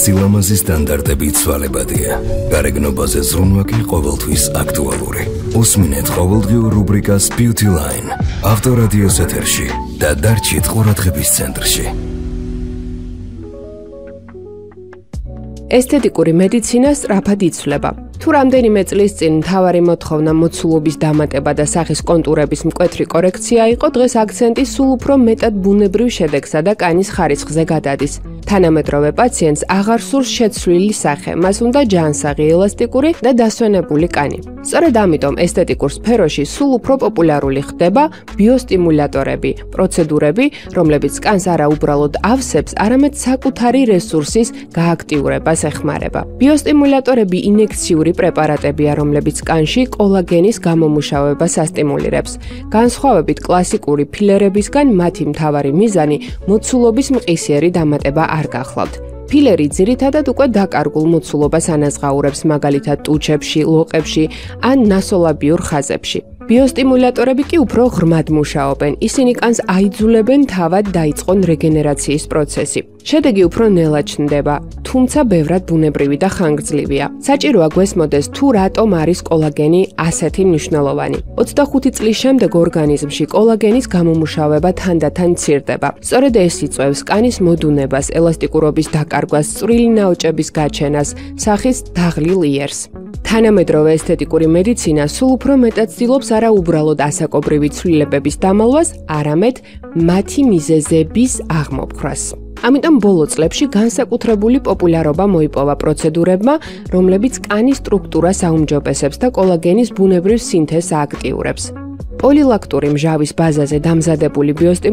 სილამაზის სტანდარტები ცვალებადია. გარეგნობაზე ზრუნვა კი ყოველთვის აქტუალური. უსმინეთ ყოველდღიურ რუბრიკას Beauty Line. ავტორადიოს ეთერში და დარჩით ყურადღების ცენტრში. ესთეტიკური მედიცინა სწრაფად იცვლება. თუ რამდენიმე წლის წინ მთავარი მოთხოვნა მოცულობის დამატება და სახის კონტურების მკვეთრი კორექცია იყო, დღეს აქცენტი სულ უფრო მეტად ბუნებრივ შედეგსა და კანის ხარისხზე გადადის. თანამედროვე პაციენტს აღარ სურს შეცვლილი სახე, მას უნდა ჯანსაღი, ელასტიკური და დასვენებული კანი. სწორედ ამიტომ ესთეტიკურ სფეროში სულ უფრო პოპულარული ხდება ბიოსტიმულატორები, პროცედურები, რომლებიც კანს არა უბრალოდ ავსებს, არამედ საკუთარი რესურსის გააქტიურებას ეხმარება. ბიოსტიმულატორები ინექციური პრეპარატებია, რომლებიც კანში კოლაგენის გამომუშავებას ასტიმულირებს. განსხვავებით კლასიკური ფილერებისგან, მათი მთავარი მიზანი მოცულობის მყისიერი დამატება არ გახლავთ. ფილერი ძირითადად უკვე დაკარგულ მოცულობას ანაზღაურებს, მაგალითად ტუჩებში, ლოყებში ან ნასოლაბიურ ხაზებში. ბიოსტიმულატორები კი უფრო ღრმად მუშაობენ, ისინი კანს აიძულებენ თავად დაიწყონ რეგენერაციის პროცესი. შედეგი უფრო ნელა ჩნდება, თუმცა ბევრად ბუნებრივი და ხანგრძლივია. საჭიროა გვესმოდეს თუ რატომ არის კოლაგენი ასეთი მნიშვნელოვანი. 25 წლის შემდეგ ორგანიზმში კოლაგენის გამომუშავება თანდათან მცირდება. სწორედ ეს იწვევს კანის მოდუნებას, ელასტიკურობის დაკარგვას, წვრილი ნაოჭების გაჩენას, სახის დაღლილ იერს. თანამედროვე ესთეტიკური მედიცინა სულ უფრო მეტად ცდილობს არა უბრალოდ ასაკობრივი ცვლილებების დამალვას, არამედ მათი მიზეზების აღმოფხვრას. ამიტომ ბოლო წლებში განსაკუთრებული პოპულარობა მოიპოვა პროცედურებმა, რომლებიც კანის სტრუქტურას აუმჯობესებს და კოლაგენის ბუნებრივ სინთეზს ააქტიურებს. პოლილაქტური მჟავის ბაზაზე დამზადებული